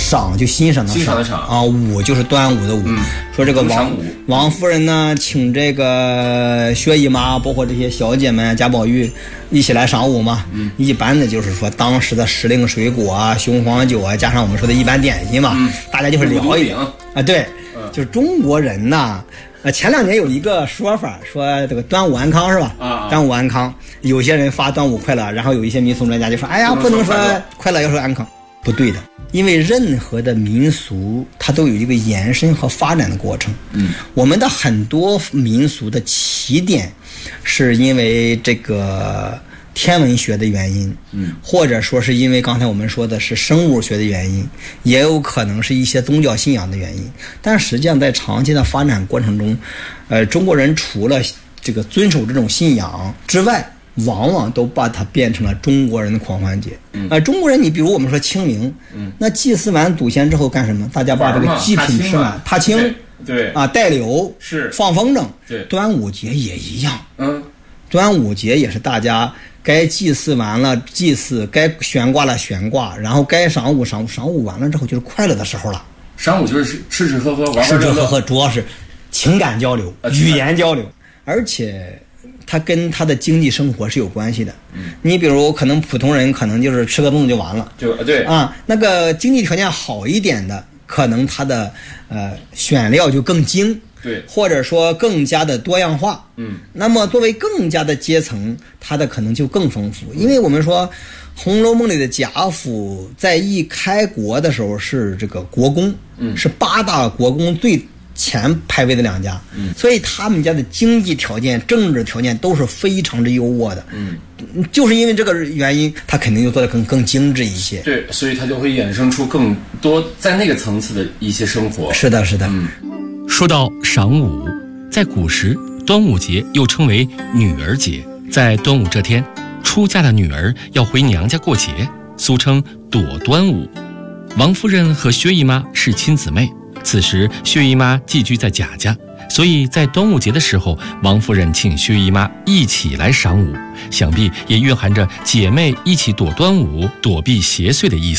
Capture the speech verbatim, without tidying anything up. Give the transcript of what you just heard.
赏就欣赏的欣赏的赏啊，舞就是端午的舞。嗯、说这个王王夫人呢，请这个薛姨妈，包括这些小姐们贾宝玉一起来赏舞嘛。嗯，一般的就是说当时的时令水果啊、雄黄酒啊，加上我们说的一般点心嘛，嗯、大家就是聊一聊啊，对，嗯、就是中国人呐。呃，前两年有一个说法，说这个端午安康是吧？啊，端午安康，有些人发端午快乐，然后有一些民俗专家就说，哎呀，不能说快乐，要说安康，不对的，因为任何的民俗它都有一个延伸和发展的过程。嗯，我们的很多民俗的起点，是因为这个天文学的原因，嗯，或者说是因为刚才我们说的是生物学的原因，也有可能是一些宗教信仰的原因。但实际上在长期的发展过程中，呃，中国人除了这个遵守这种信仰之外，往往都把它变成了中国人的狂欢节。嗯，呃，中国人，你比如我们说清明，嗯，那祭祀完祖先之后干什么？大家把这个祭品吃完，踏青， 对啊，带柳是放风筝， 对， 端午节也一样， 嗯， 端午节也是大家。该祭祀完了祭祀，该悬挂了悬挂，然后该赏舞赏舞，赏舞完了之后就是快乐的时候了。 赏舞就是吃吃喝喝玩玩吃吃喝喝，主要是情感交流、啊、语言交流，而且它跟他的经济生活是有关系的。嗯，你比如可能普通人可能就是吃个粽子就完了， 就对啊，那个经济条件好一点的，可能他的呃选料就更精。 对， 或者说更加的多样化， 嗯， 那么作为更加的阶层，它的可能就更丰富，因为我们说《红楼梦》里的贾府在一开国的时候是这个国公，嗯，是八大国公最前排位的两家，嗯，所以他们家的经济条件、政治条件都是非常之优渥的，嗯，就是因为这个原因，他肯定就做得更更精致一些， 对，所以他就会衍生出更多在那个层次的一些生活。 是的，是的， 嗯。 说到赏舞，在古时，端午节又称为女儿节。在端午这天，出嫁的女儿要回娘家过节，俗称躲端午。王夫人和薛姨妈是亲姊妹，此时薛姨妈寄居在贾家，所以在端午节的时候，王夫人请薛姨妈一起来赏舞，想必也蕴含着姐妹一起躲端午、躲避邪祟的意思。